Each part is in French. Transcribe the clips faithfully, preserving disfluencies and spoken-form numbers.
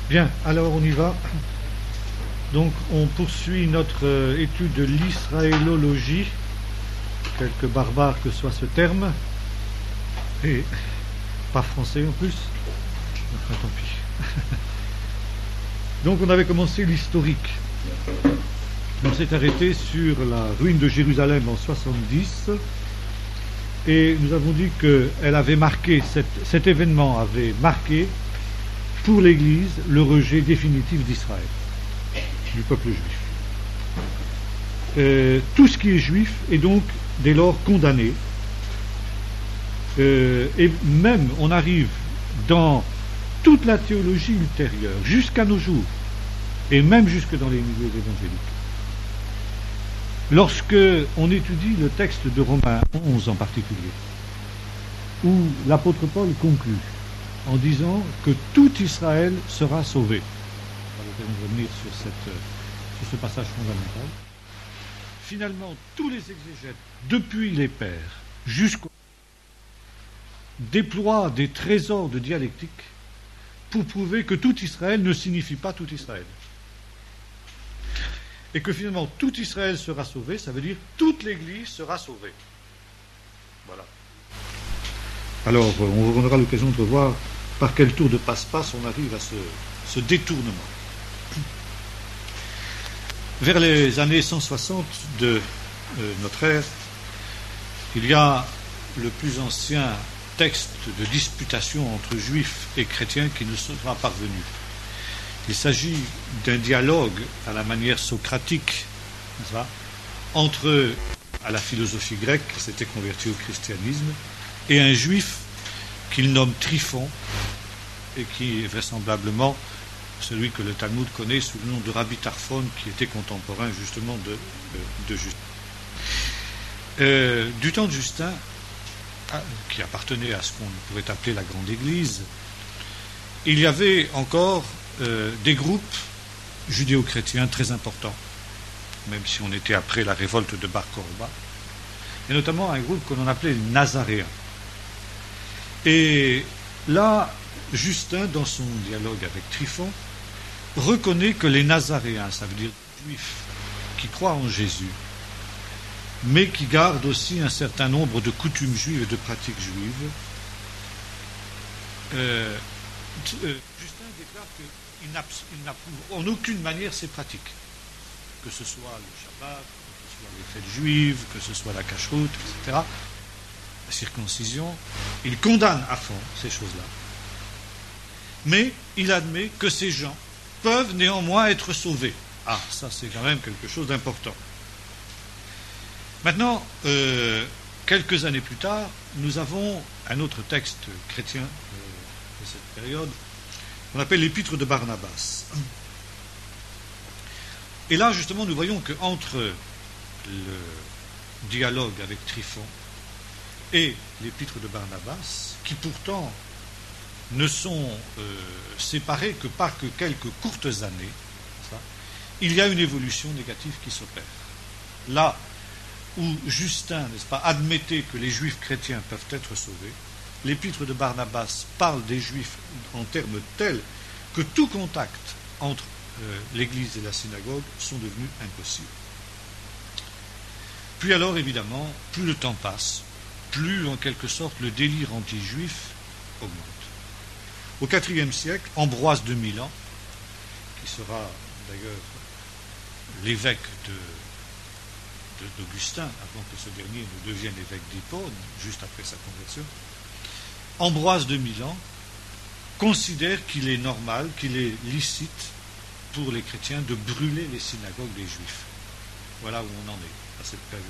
Bien, alors on y va. Donc on poursuit notre euh, étude de l'israélologie, quelque barbare que soit ce terme, et pas français en plus, enfin tant pis. Donc on avait commencé l'historique. On s'est arrêté sur la ruine de Jérusalem en soixante-dix, et nous avons dit que elle avait marqué, cet, cet événement avait marqué pour l'Église le rejet définitif d'Israël, du peuple juif. Euh, tout ce qui est juif est donc dès lors condamné, euh, et même on arrive dans toute la théologie ultérieure, jusqu'à nos jours, et même jusque dans les milieux évangéliques. Lorsque on étudie le texte de Romains onze en particulier, où l'apôtre Paul conclut en disant que tout Israël sera sauvé. On va l'occasion de revenir sur, cette, sur ce passage fondamental. Finalement, tous les exégètes, depuis les pères jusqu'au déploient des trésors de dialectique pour prouver que tout Israël ne signifie pas tout Israël. Et que finalement, tout Israël sera sauvé, ça veut dire toute l'Église sera sauvée. Voilà. Alors, on aura l'occasion de voir par quel tour de passe-passe on arrive à ce, ce détournement. Vers les années cent soixante de euh, notre ère, il y a le plus ancien texte de disputation entre juifs et chrétiens qui nous sera parvenu. Il s'agit d'un dialogue à la manière socratique, n'est-ce pas, entre, à la philosophie grecque, qui s'était converti au christianisme, et un juif qu'il nomme Tryphon, et qui est vraisemblablement celui que le Talmud connaît sous le nom de Rabbi Tarfon, qui était contemporain justement de, de, de Justin. Euh, du temps de Justin, qui appartenait à ce qu'on pourrait appeler la Grande Église, il y avait encore euh, des groupes judéo-chrétiens très importants, même si on était après la révolte de Bar Korba, et notamment un groupe que l'on appelait les Nazaréens. Et là, Justin, dans son dialogue avec Tryphon, reconnaît que les Nazaréens, ça veut dire juifs qui croient en Jésus, mais qui gardent aussi un certain nombre de coutumes juives et de pratiques juives, euh, euh, Justin déclare qu'il n'approuve en aucune manière ces pratiques, que ce soit le Shabbat, que ce soit les fêtes juives, que ce soit la cacheroute, et cetera, la circoncision. Il condamne à fond ces choses-là. Mais il admet que ces gens peuvent néanmoins être sauvés. Ah, ça c'est quand même quelque chose d'important. Maintenant, euh, quelques années plus tard, nous avons un autre texte chrétien euh, de cette période, qu'on appelle l'Épître de Barnabas. Et là, justement, nous voyons qu'entre le dialogue avec Tryphon et l'Épître de Barnabas, qui pourtant ne sont euh, séparés que par que quelques courtes années, ça, il y a une évolution négative qui s'opère. Là où Justin, n'est-ce pas, admettait que les juifs chrétiens peuvent être sauvés, l'Épître de Barnabas parle des juifs en termes tels que tout contact entre euh, l'Église et la synagogue sont devenus impossibles. Puis alors, évidemment, plus le temps passe, plus en quelque sorte le délire anti-juif augmente. Au quatrième siècle, Ambroise de Milan, qui sera d'ailleurs l'évêque de, de, d'Augustin, avant que ce dernier ne devienne évêque d'Hippone, juste après sa conversion, Ambroise de Milan considère qu'il est normal, qu'il est licite pour les chrétiens de brûler les synagogues des juifs. Voilà où on en est à cette période.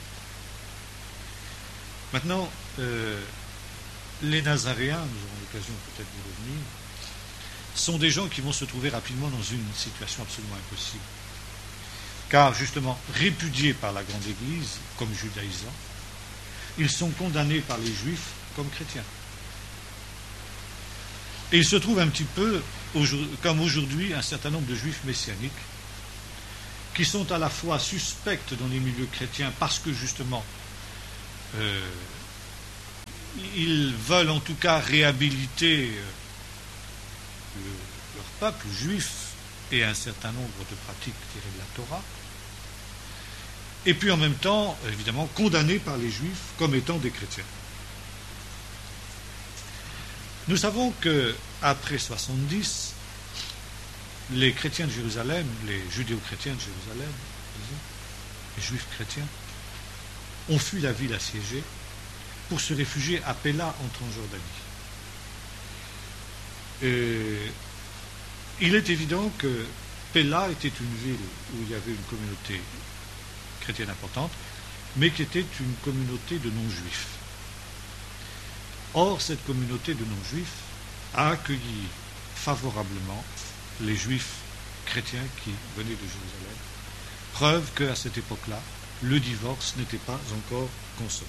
Maintenant, euh, les Nazaréens, nous aurons l'occasion peut-être d'y revenir, sont des gens qui vont se trouver rapidement dans une situation absolument impossible. Car, justement, répudiés par la Grande Église comme judaïsants, ils sont condamnés par les Juifs comme chrétiens. Et il se trouve un petit peu, comme aujourd'hui, un certain nombre de Juifs messianiques qui sont à la fois suspects dans les milieux chrétiens parce que, justement, euh, ils veulent en tout cas réhabiliter leur peuple juif et un certain nombre de pratiques tirées de la Torah, et puis en même temps, évidemment, condamnés par les Juifs comme étant des chrétiens. Nous savons qu'après soixante-dix, les chrétiens de Jérusalem, les judéo-chrétiens de Jérusalem, les Juifs chrétiens, ont fui la ville assiégée pour se réfugier à Péla en Transjordanie. Et il est évident que Péla était une ville où il y avait une communauté chrétienne importante, mais qui était une communauté de non-juifs. Or, cette communauté de non-juifs a accueilli favorablement les juifs chrétiens qui venaient de Jérusalem, preuve qu'à cette époque-là, le divorce n'était pas encore consommé.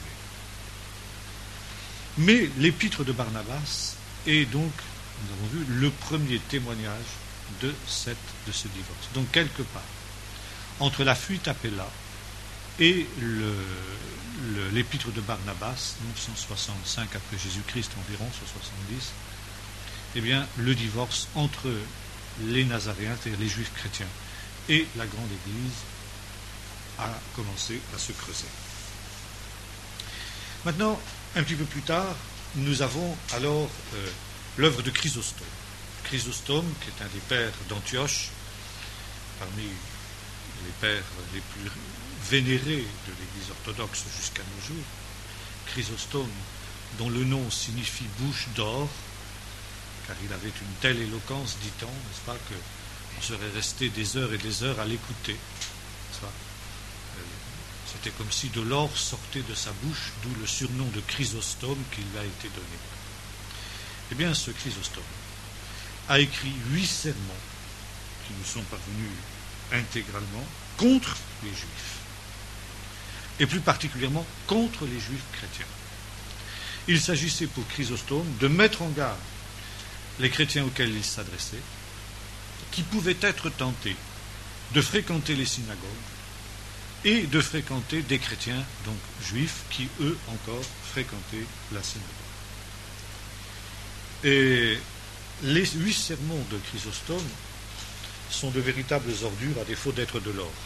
Mais l'épître de Barnabas est donc, nous avons vu, le premier témoignage de, cette, de ce divorce. Donc, quelque part, entre la fuite à Péla et le, le, l'épître de Barnabas, donc cent soixante-cinq après Jésus-Christ environ, cent soixante-dix, eh bien, le divorce entre les Nazaréens, c'est-à-dire les Juifs chrétiens, et la grande Église a commencé à se creuser. Maintenant, un petit peu plus tard, nous avons alors euh, l'œuvre de Chrysostome. Chrysostome, qui est un des pères d'Antioche, parmi les pères les plus vénérés de l'Église orthodoxe jusqu'à nos jours. Chrysostome, dont le nom signifie bouche d'or, car il avait une telle éloquence, dit-on, n'est-ce pas, qu'on serait resté des heures et des heures à l'écouter. N'est-ce pas ? C'était comme si de l'or sortait de sa bouche, d'où le surnom de Chrysostome qui lui a été donné. Eh bien, ce Chrysostome a écrit huit sermons qui nous sont parvenus intégralement contre les Juifs, et plus particulièrement contre les Juifs chrétiens. Il s'agissait pour Chrysostome de mettre en garde les chrétiens auxquels il s'adressait, qui pouvaient être tentés de fréquenter les synagogues et de fréquenter des chrétiens, donc juifs, qui eux encore fréquentaient la synagogue. Et les huit sermons de Chrysostome sont de véritables ordures, à défaut d'être de l'or.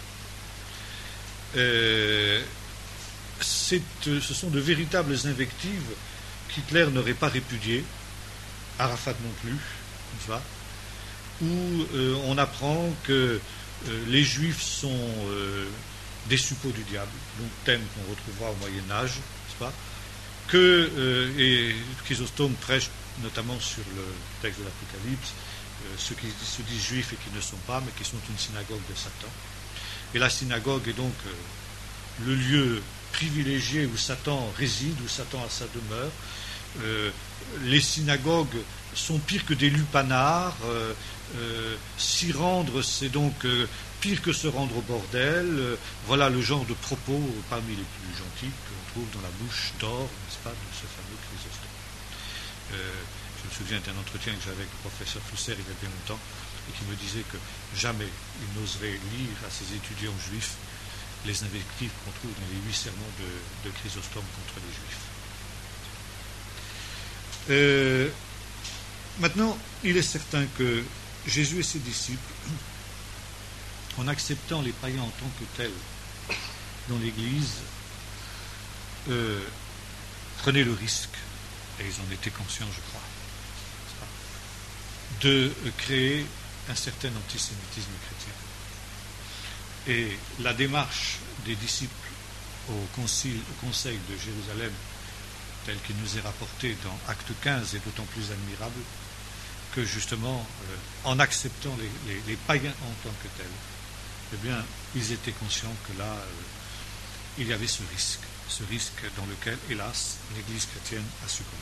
Euh, c'est, ce sont de véritables invectives qu'Hitler n'aurait pas répudiées, Arafat non plus, n'est-ce pas, où euh, on apprend que euh, les Juifs sont euh, des suppôts du diable, donc thème qu'on retrouvera au Moyen-Âge, n'est-ce pas, que, euh, et Chrysostome prêche notamment sur le texte de l'Apocalypse, euh, ceux qui se disent juifs et qui ne sont pas, mais qui sont une synagogue de Satan. Et la synagogue est donc euh, le lieu privilégié où Satan réside, où Satan a sa demeure. Euh, les synagogues sont pires que des lupanards. Euh, euh, s'y rendre, c'est donc euh, pire que se rendre au bordel. Euh, voilà le genre de propos parmi les plus gentils qu'on trouve dans la bouche d'or, n'est-ce pas, de ce fameux Chrysostome. Euh, je me souviens d'un entretien que j'avais avec le professeur Flusser il y a bien longtemps, et qui me disait que jamais il n'oserait lire à ses étudiants juifs les invectives qu'on trouve dans les huit sermons de, de Chrysostome contre les Juifs. Euh, maintenant, il est certain que Jésus et ses disciples, en acceptant les païens en tant que tels dans l'Église, euh, prenaient le risque, et ils en étaient conscients, je crois, de créer un certain antisémitisme chrétien. Et la démarche des disciples au, concile, au Conseil de Jérusalem, tel qu'il nous est rapporté dans Acte quinze, est d'autant plus admirable que justement, euh, en acceptant les, les, les païens en tant que tels, eh bien, ils étaient conscients que là, euh, il y avait ce risque, ce risque dans lequel, hélas, l'Église chrétienne a succombé.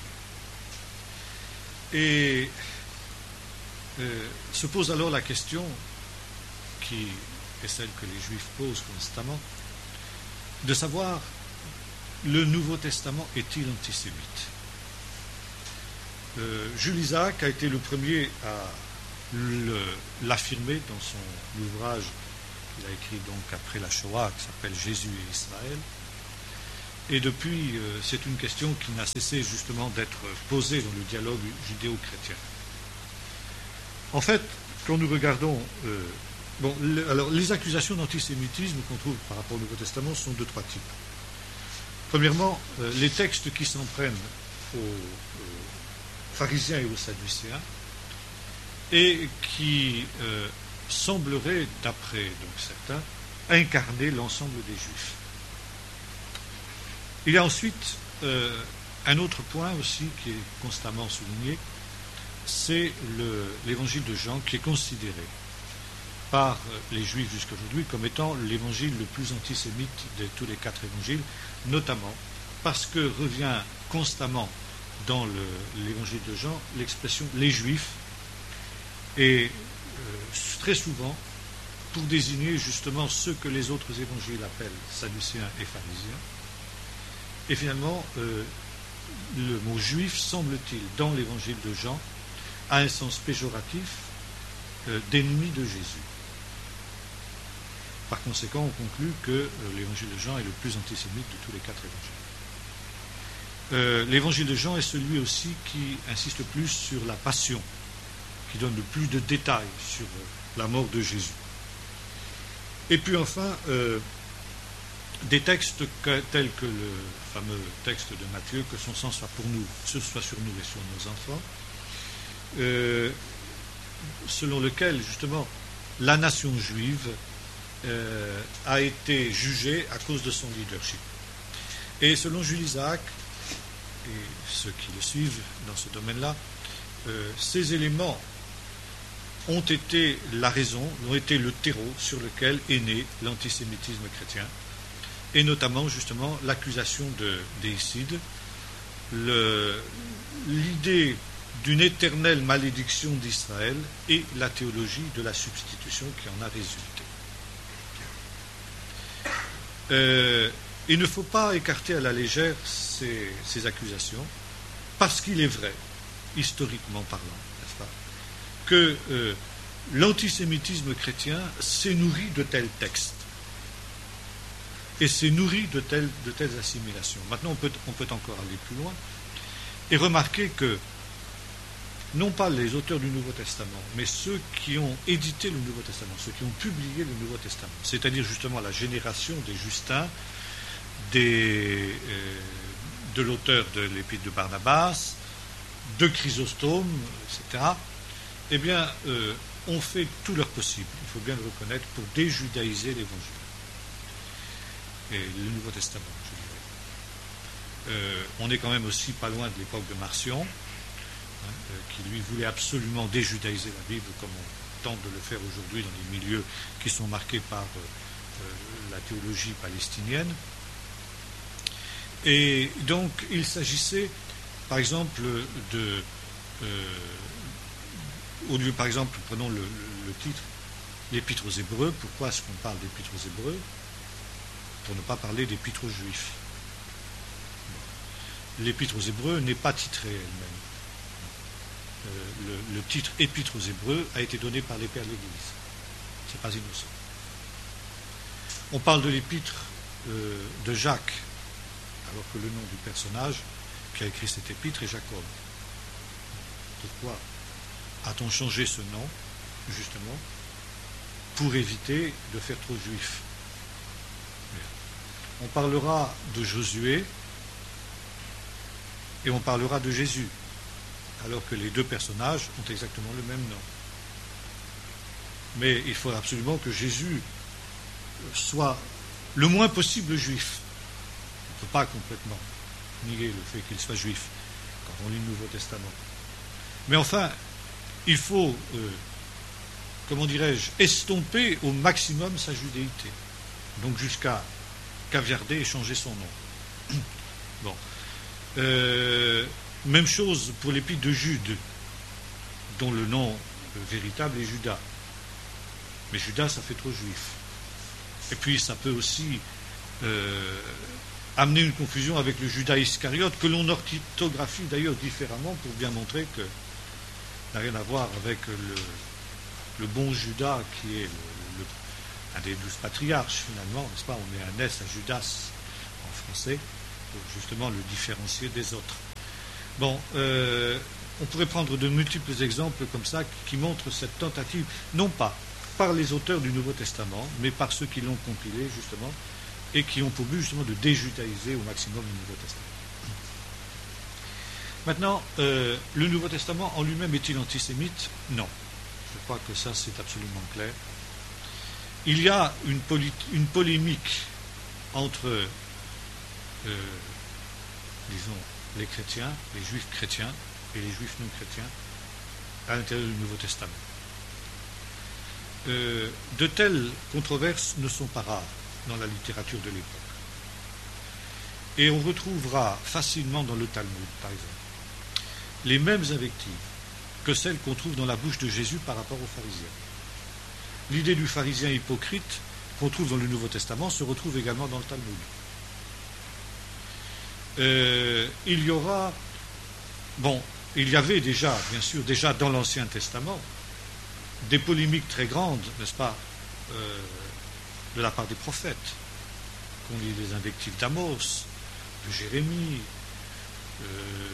Et euh, se pose alors la question, qui est celle que les Juifs posent constamment, de savoir, le Nouveau Testament est-il antisémite? euh, Jules Isaac a été le premier à le, l'affirmer dans son ouvrage qu'il a écrit donc après la Shoah, qui s'appelle Jésus et Israël. Et depuis, euh, c'est une question qui n'a cessé justement d'être posée dans le dialogue judéo-chrétien. En fait, quand nous regardons... Euh, bon, le, alors, les accusations d'antisémitisme qu'on trouve par rapport au Nouveau Testament sont de trois types. Premièrement, euh, les textes qui s'en prennent aux, aux pharisiens et aux sadducéens et qui euh, sembleraient, d'après donc certains, incarner l'ensemble des Juifs. Il y a ensuite euh, un autre point aussi qui est constamment souligné, c'est le, l'évangile de Jean qui est considéré par les Juifs jusqu'à aujourd'hui comme étant l'évangile le plus antisémite de tous les quatre évangiles, notamment parce que revient constamment dans le, l'évangile de Jean l'expression « les Juifs » et euh, très souvent pour désigner justement ceux que les autres évangiles appellent sadducéens et pharisiens. Et finalement, euh, le mot « juif » semble-t-il dans l'évangile de Jean a un sens péjoratif euh, d'ennemi de Jésus. Par conséquent, on conclut que euh, l'évangile de Jean est le plus antisémite de tous les quatre évangiles. Euh, l'évangile de Jean est celui aussi qui insiste plus sur la passion, qui donne le plus de détails sur euh, la mort de Jésus. Et puis enfin, euh, des textes que, tels que le fameux texte de Matthieu, que son sang soit pour nous, ce soit sur nous et sur nos enfants, euh, selon lequel justement la nation juive euh, a été jugée à cause de son leadership. Et selon Jules Isaac et ceux qui le suivent dans ce domaine-là, euh, ces éléments ont été la raison, ont été le terreau sur lequel est né l'antisémitisme chrétien, et notamment justement l'accusation de déicide, le, l'idée d'une éternelle malédiction d'Israël et la théologie de la substitution qui en a résulté. Euh, il ne faut pas écarter à la légère ces, ces accusations, parce qu'il est vrai, historiquement parlant, n'est-ce pas, que euh, l'antisémitisme chrétien s'est nourri de tels textes et s'est nourri de telles, de telles assimilations. Maintenant, on peut, on peut encore aller plus loin et remarquer que non pas les auteurs du Nouveau Testament, mais ceux qui ont édité le Nouveau Testament, ceux qui ont publié le Nouveau Testament, c'est-à-dire justement la génération des Justins, des, euh, de l'auteur de l'Épître de Barnabas, de Chrysostome, et cetera, eh bien, euh, ont fait tout leur possible, il faut bien le reconnaître, pour déjudaïser l'Évangile. Et le Nouveau Testament, je dirais. Euh, on est quand même aussi pas loin de l'époque de Marcion, hein, euh, qui lui voulait absolument déjudaïser la Bible, comme on tente de le faire aujourd'hui dans les milieux qui sont marqués par euh, euh, la théologie palestinienne. Et donc, il s'agissait, par exemple, de... Euh, au lieu, par exemple, prenons le, le, le titre, l'Épître aux Hébreux. Pourquoi est-ce qu'on parle d'Épître aux Hébreux? Pour ne pas parler d'Épître aux Juifs. L'Épître aux Hébreux n'est pas titrée elle-même. Euh, le, le titre Épître aux Hébreux a été donné par les pères de l'Église. C'est pas innocent. On parle de l'Épître euh, de Jacques, alors que le nom du personnage qui a écrit cette épître est Jacob. Pourquoi a-t-on changé ce nom, justement, pour éviter de faire trop juif? On parlera de Josué et on parlera de Jésus, alors que les deux personnages ont exactement le même nom. Mais il faut absolument que Jésus soit le moins possible juif. On ne peut pas complètement nier le fait qu'il soit juif quand on lit le Nouveau Testament. Mais enfin, il faut, euh, comment dirais-je, estomper au maximum sa judéité. Donc jusqu'à caviarder et changer son nom. Bon. Euh, même chose pour l'épître de Jude, dont le nom euh, véritable est Judas. Mais Judas, ça fait trop juif. Et puis ça peut aussi euh, amener une confusion avec le Judas Iscariote, que l'on orthographie d'ailleurs différemment pour bien montrer que n'a rien à voir avec le, le bon Judas qui est le, le, un des douze patriarches finalement, n'est-ce pas? On met un S à Judas en français pour justement le différencier des autres. Bon, euh, on pourrait prendre de multiples exemples comme ça qui montrent cette tentative, non pas par les auteurs du Nouveau Testament, mais par ceux qui l'ont compilé, justement, et qui ont pour but, justement, de déjudaïser au maximum le Nouveau Testament. Maintenant, euh, le Nouveau Testament en lui-même est-il antisémite? Non. Je crois que ça, c'est absolument clair. Il y a une, poly- une polémique entre, euh, disons, les chrétiens, les juifs chrétiens et les juifs non chrétiens à l'intérieur du Nouveau Testament. Euh, de telles controverses ne sont pas rares dans la littérature de l'époque. Et on retrouvera facilement dans le Talmud, par exemple, les mêmes invectives que celles qu'on trouve dans la bouche de Jésus par rapport aux pharisiens. L'idée du pharisien hypocrite qu'on trouve dans le Nouveau Testament se retrouve également dans le Talmud. Euh, il y aura, bon, il y avait déjà, bien sûr, déjà dans l'Ancien Testament, des polémiques très grandes, n'est-ce pas, euh, de la part des prophètes. Qu'on lit les invectives d'Amos, de Jérémie, euh,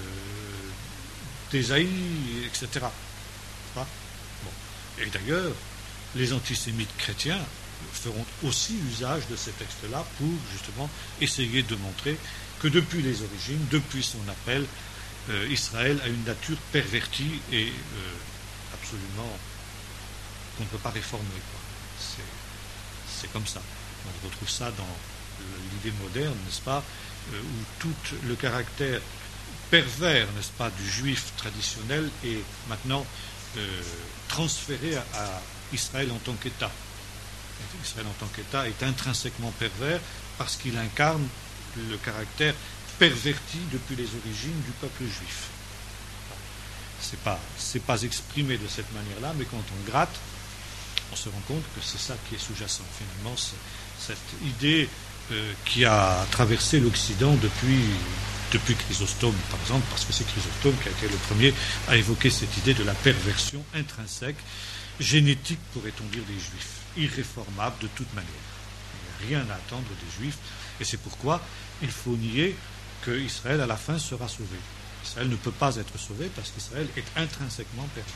d'Ésaïe, et cetera. Bon. Et d'ailleurs, les antisémites chrétiens feront aussi usage de ces textes-là pour justement essayer de montrer que depuis les origines, depuis son appel, euh, Israël a une nature pervertie et euh, absolument qu'on ne peut pas réformer. C'est, c'est comme ça. On retrouve ça dans l'idée moderne, n'est-ce pas, euh, où tout le caractère pervers, n'est-ce pas, du juif traditionnel est maintenant euh, transféré à, à Israël en tant qu'État. Israël en tant qu'État est intrinsèquement pervers parce qu'il incarne le caractère perverti depuis les origines du peuple juif. C'est pas, c'est pas exprimé de cette manière-là, mais quand on gratte, on se rend compte que c'est ça qui est sous-jacent. Finalement, c'est cette idée euh, qui a traversé l'Occident depuis, depuis Chrysostome, par exemple, parce que c'est Chrysostome qui a été le premier à évoquer cette idée de la perversion intrinsèque, génétique, pourrait-on dire, des Juifs, irréformable de toute manière. Il n'y a rien à attendre des Juifs, et c'est pourquoi il faut nier qu'Israël, à la fin, sera sauvé. Israël ne peut pas être sauvé parce qu'Israël est intrinsèquement pervers.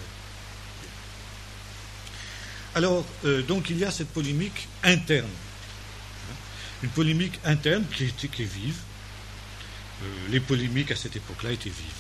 Alors, euh, donc, il y a cette polémique interne. Une polémique interne qui est, qui est vive. Euh, les polémiques à cette époque-là étaient vives.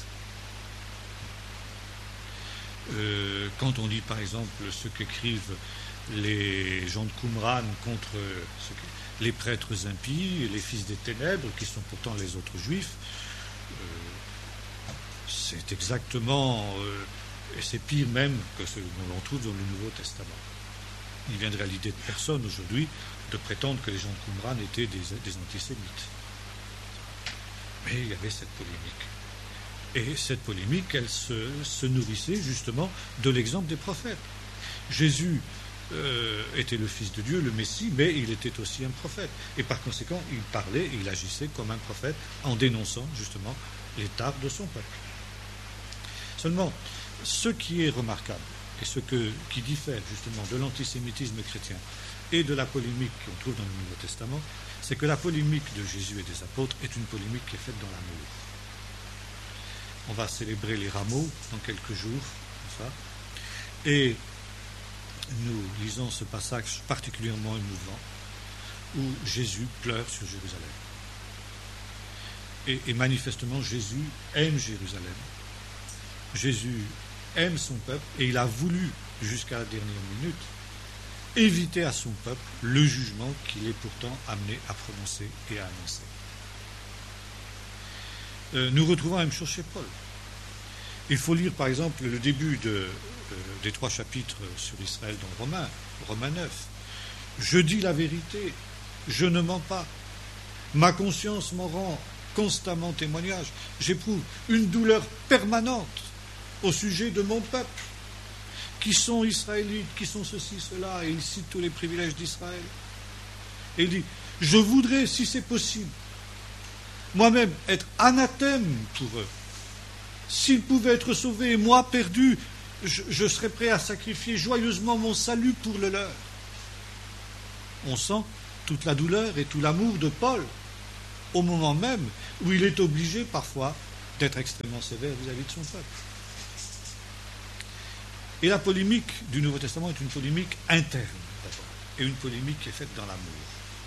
Euh, quand on lit, par exemple, ce qu'écrivent les gens de Qumran contre ce que, les prêtres impies, les fils des ténèbres, qui sont pourtant les autres juifs, euh, c'est exactement, euh, et c'est pire même que ce que l'on trouve dans le Nouveau Testament. Il viendrait à l'idée de personne aujourd'hui de prétendre que les gens de Qumran étaient des, des antisémites. Mais il y avait cette polémique. Et cette polémique, elle se, se nourrissait justement de l'exemple des prophètes. Jésus euh, était le Fils de Dieu, le Messie, mais il était aussi un prophète. Et par conséquent, il parlait, il agissait comme un prophète en dénonçant justement les tares de son peuple. Seulement, ce qui est remarquable, et ce que, qui diffère justement de l'antisémitisme chrétien et de la polémique qu'on trouve dans le Nouveau Testament, c'est que la polémique de Jésus et des apôtres est une polémique qui est faite dans la mêlée. On va célébrer les rameaux dans quelques jours, comme ça, et nous lisons ce passage particulièrement émouvant où Jésus pleure sur Jérusalem. Et, et manifestement, Jésus aime Jérusalem. Jésus aime son peuple et il a voulu, jusqu'à la dernière minute, éviter à son peuple le jugement qu'il est pourtant amené à prononcer et à annoncer. Euh, nous retrouvons la même chose chez Paul. Il faut lire par exemple le début de, euh, des trois chapitres sur Israël dans Romains, Romains neuf. Je dis la vérité, je ne mens pas. Ma conscience m'en rend constamment témoignage. J'éprouve une douleur permanente au sujet de mon peuple, qui sont israélites, qui sont ceci, cela, et il cite tous les privilèges d'Israël. Et il dit, je voudrais, si c'est possible, moi-même être anathème pour eux. S'ils pouvaient être sauvés, moi perdu, je, je serais prêt à sacrifier joyeusement mon salut pour le leur. On sent toute la douleur et tout l'amour de Paul, au moment même où il est obligé parfois d'être extrêmement sévère vis-à-vis de son peuple. Et la polémique du Nouveau Testament est une polémique interne, d'abord, et une polémique qui est faite dans l'amour.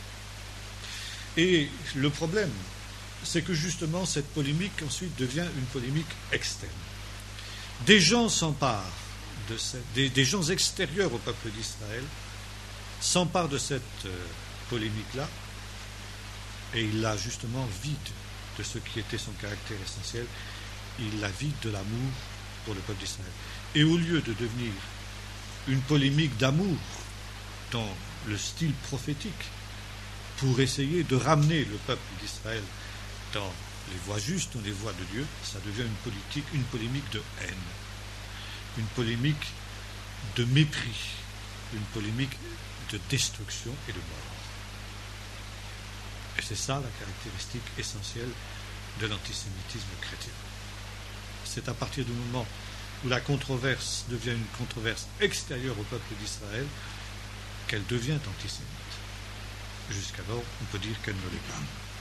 Et le problème, c'est que justement, cette polémique ensuite devient une polémique externe. Des gens s'emparent, de cette, des, des gens extérieurs au peuple d'Israël s'emparent de cette euh, polémique-là, et il la justement vide de ce qui était son caractère essentiel, il la vide de l'amour pour le peuple d'Israël. Et au lieu de devenir une polémique d'amour dans le style prophétique, pour essayer de ramener le peuple d'Israël dans les voies justes, dans les voies de Dieu, ça devient une politique, une polémique de haine, une polémique de mépris, une polémique de destruction et de mort. Et c'est ça la caractéristique essentielle de l'antisémitisme chrétien. C'est à partir du moment où la controverse devient une controverse extérieure au peuple d'Israël qu'elle devient antisémite. Jusqu'alors, on peut dire qu'elle ne l'est pas.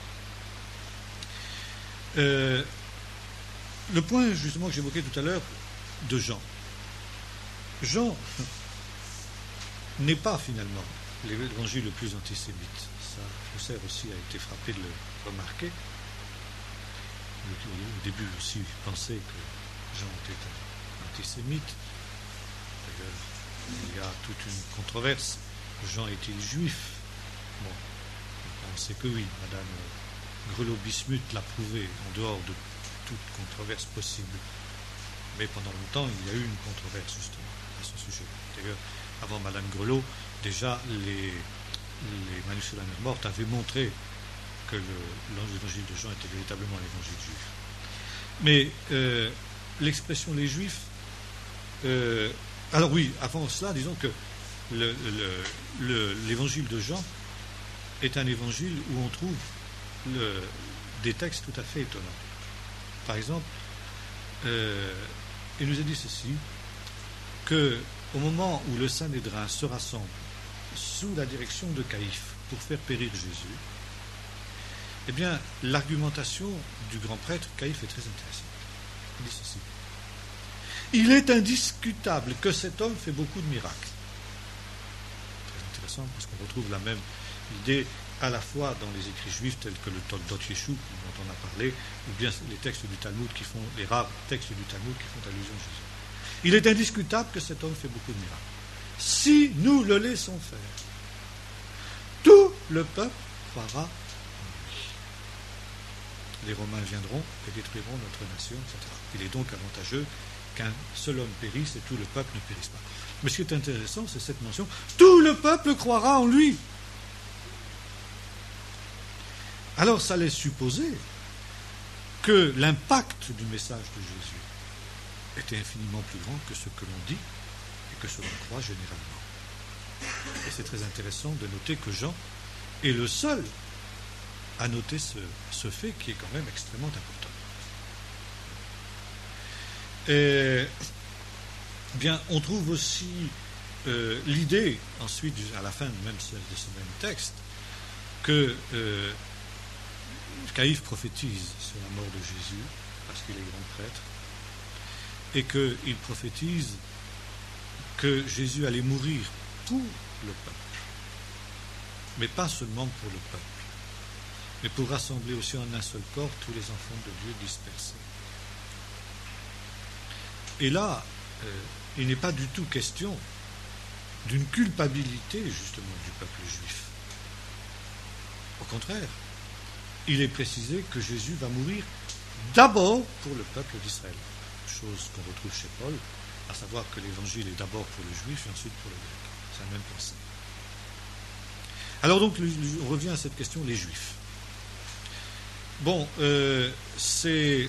Euh, le point, justement, que j'évoquais tout à l'heure, de Jean. Jean n'est pas, finalement, l'évangile le plus antisémite. Ça, Flusser aussi a été frappé de le remarquer. Au début aussi, il pensait que Jean était antisémite. D'ailleurs, il y a toute une controverse. Jean est-il juif? Bon, on sait que oui. Madame Grelot-Bismuth l'a prouvé en dehors de toute controverse possible. Mais pendant longtemps, il y a eu une controverse justement à ce sujet. D'ailleurs, avant Madame Grelot, déjà les, les manuscrits de la mer morte avaient montré que l'évangile de Jean était véritablement l'évangile juif. Mais euh, l'expression les juifs, euh, alors oui, avant cela, disons que le, le, le, l'évangile de Jean est un évangile où on trouve le, des textes tout à fait étonnants. Par exemple, euh, il nous a dit ceci, qu'au moment où le Sanhédrin se rassemble sous la direction de Caïphe pour faire périr Jésus, eh bien, l'argumentation du grand prêtre Caïphe est très intéressante. Il dit ceci. Il est indiscutable que cet homme fait beaucoup de miracles. Très intéressant, parce qu'on retrouve la même idée à la fois dans les écrits juifs tels que le Toldot Yeshua, dont on a parlé, ou bien les textes du Talmud qui font, les rares textes du Talmud qui font allusion à Jésus. Il est indiscutable que cet homme fait beaucoup de miracles. Si nous le laissons faire, tout le peuple croira en lui. Les Romains viendront et détruiront notre nation, et cetera. Il est donc avantageux qu'un seul homme périsse et tout le peuple ne périsse pas. Mais ce qui est intéressant, c'est cette mention, tout le peuple croira en lui. Alors ça laisse supposer que l'impact du message de Jésus était infiniment plus grand que ce que l'on dit et que ce l'on croit généralement. Et c'est très intéressant de noter que Jean est le seul à noter ce, ce fait qui est quand même extrêmement important. Et, bien, on trouve aussi euh, l'idée, ensuite, à la fin même de ce même texte, que euh, Caïphe prophétise sur la mort de Jésus, parce qu'il est grand prêtre, et qu'il prophétise que Jésus allait mourir pour le peuple, mais pas seulement pour le peuple, mais pour rassembler aussi en un seul corps tous les enfants de Dieu dispersés. Et là, euh, il n'est pas du tout question d'une culpabilité, justement, du peuple juif. Au contraire, il est précisé que Jésus va mourir d'abord pour le peuple d'Israël, chose qu'on retrouve chez Paul, à savoir que l'évangile est d'abord pour le juif et ensuite pour le grec. C'est la même pensée. Alors donc, on revient à cette question, les juifs. Bon, euh, c'est...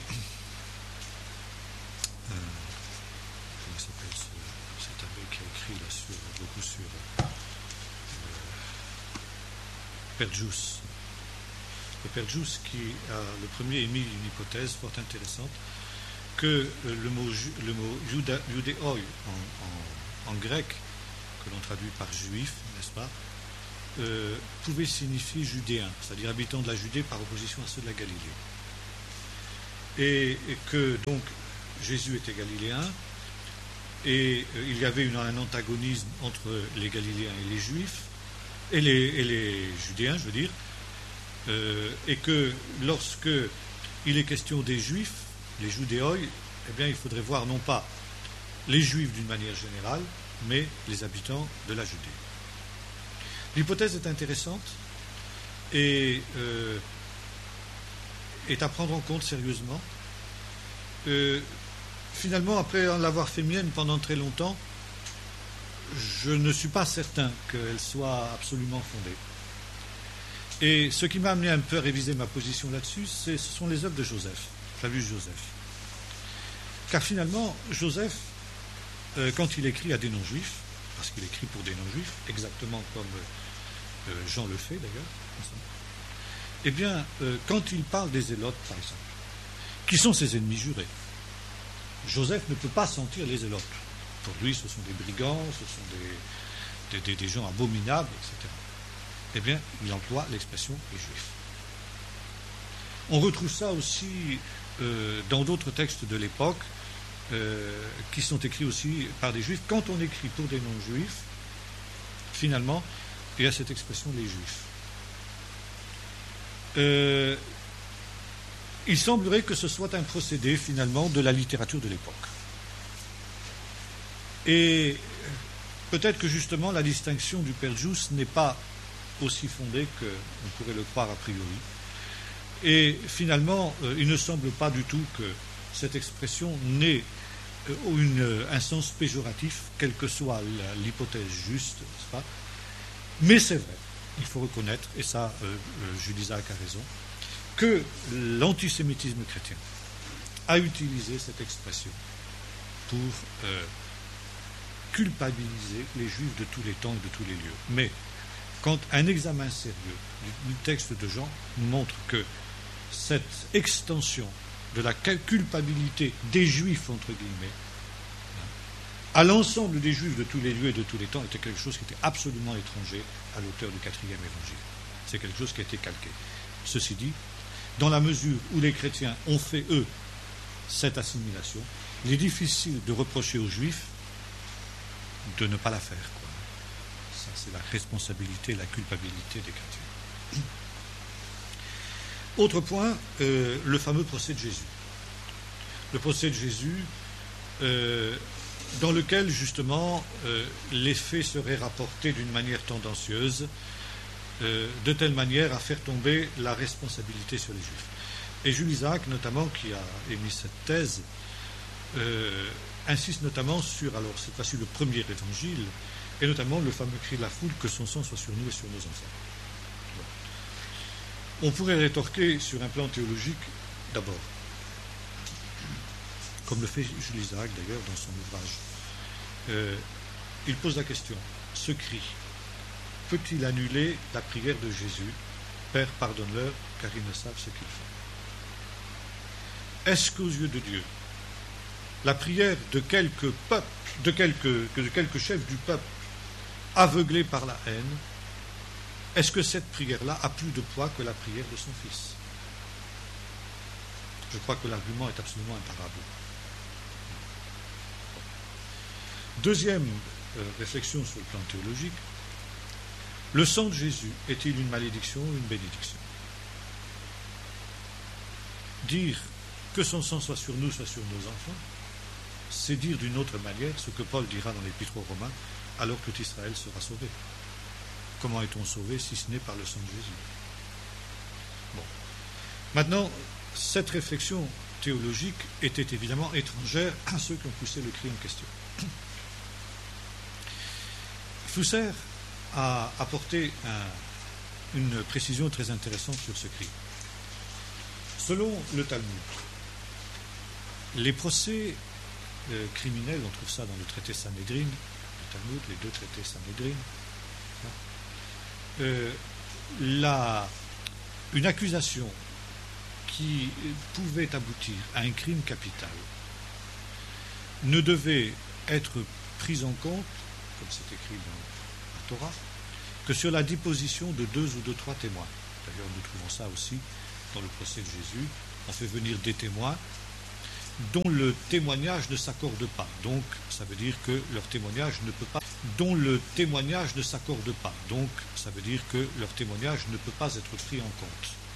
Euh, comment s'appelle ce, cet abbé qui a écrit là sur, beaucoup sur euh, Père Gius. Le Père Gius qui a le premier émis une hypothèse fort intéressante que euh, le mot, le mot juda, judéoi en, en, en grec, que l'on traduit par juif, n'est-ce pas, euh, pouvait signifier judéen, c'est-à-dire habitant de la Judée par opposition à ceux de la Galilée. Et, et que donc Jésus était galiléen, et euh, il y avait une, un antagonisme entre les Galiléens et les Juifs, et les, et les Judéens, je veux dire, euh, et que lorsque il est question des Juifs, les Judéoi, eh bien, il faudrait voir non pas les Juifs d'une manière générale, mais les habitants de la Judée. L'hypothèse est intéressante et euh, est à prendre en compte sérieusement. Euh, finalement, après en l'avoir fait mienne pendant très longtemps, je ne suis pas certain qu'elle soit absolument fondée. Et ce qui m'a amené un peu à réviser ma position là-dessus, c'est, ce sont les œuvres de Joseph, Flavius Joseph. Car finalement, Joseph, euh, quand il écrit à des non-juifs, parce qu'il écrit pour des non-juifs, exactement comme euh, Jean le fait d'ailleurs, eh bien, euh, quand il parle des zélotes, par exemple, qui sont ses ennemis jurés, Joseph ne peut pas sentir les zélotes. Pour lui, ce sont des brigands, ce sont des, des, des, des gens abominables, et cetera. Eh bien, il emploie l'expression les juifs. On retrouve ça aussi euh, dans d'autres textes de l'époque, euh, qui sont écrits aussi par des juifs. Quand on écrit pour des non-juifs, finalement, il y a cette expression les juifs. Euh, il semblerait que ce soit un procédé, finalement, de la littérature de l'époque. Et peut-être que, justement, la distinction du Père Jus n'est pas aussi fondée qu'on pourrait le croire a priori. Et finalement, euh, il ne semble pas du tout que cette expression n'ait euh, une, un sens péjoratif, quelle que soit la, l'hypothèse juste, n'est-ce pas ? Mais c'est vrai, il faut reconnaître, et ça, euh, euh, Jules Isaac a raison, que l'antisémitisme chrétien a utilisé cette expression pour euh, culpabiliser les Juifs de tous les temps et de tous les lieux. Mais quand un examen sérieux du, du texte de Jean montre que cette extension de la culpabilité des Juifs, entre guillemets, à l'ensemble des Juifs de tous les lieux et de tous les temps, était quelque chose qui était absolument étranger à l'auteur du quatrième évangile. C'est quelque chose qui a été calqué. Ceci dit, dans la mesure où les chrétiens ont fait, eux, cette assimilation, il est difficile de reprocher aux Juifs de ne pas la faire, quoi. Ça, c'est la responsabilité, la culpabilité des chrétiens. Autre point, euh, le fameux procès de Jésus. Le procès de Jésus, euh, dans lequel, justement, euh, les faits seraient rapportés d'une manière tendancieuse, euh, de telle manière à faire tomber la responsabilité sur les Juifs. Et Jules Isaac, notamment, qui a émis cette thèse, euh, insiste notamment sur, alors cette fois-ci, le premier évangile, et notamment le fameux cri de la foule, que son sang soit sur nous et sur nos enfants. On pourrait rétorquer sur un plan théologique d'abord, comme le fait Jules Isaac d'ailleurs dans son ouvrage. Euh, il pose la question, ce cri peut-il annuler la prière de Jésus, Père, pardonne-leur, car ils ne savent ce qu'ils font. Est-ce qu'aux yeux de Dieu, la prière de quelques peuples, de quelques, de quelques chefs du peuple aveuglés par la haine, est-ce que cette prière-là a plus de poids que la prière de son Fils ? Je crois que l'argument est absolument imparable. Deuxième euh, réflexion sur le plan théologique, le sang de Jésus est-il une malédiction ou une bénédiction ? Dire que son sang soit sur nous, soit sur nos enfants, c'est dire d'une autre manière ce que Paul dira dans l'Épître aux Romains, alors que tout Israël sera sauvé. Comment est-on sauvé si ce n'est par le sang de Jésus ? Bon. Maintenant, cette réflexion théologique était évidemment étrangère à ceux qui ont poussé le cri en question. Fusser a apporté un, une précision très intéressante sur ce cri. Selon le Talmud, les procès euh, criminels, on trouve ça dans le traité Sanhédrin, le Talmud, les deux traités Sanhédrin, euh, la, une accusation qui pouvait aboutir à un crime capital ne devait être prise en compte, comme c'est écrit dans la Torah, que sur la déposition de deux ou de trois témoins. D'ailleurs, nous trouvons ça aussi dans le procès de Jésus. On fait venir des témoins dont le témoignage ne s'accorde pas. Donc, ça veut dire que leur témoignage ne peut pas, dont le témoignage ne s'accorde pas. Donc, ça veut dire que leur témoignage ne peut pas être pris en compte.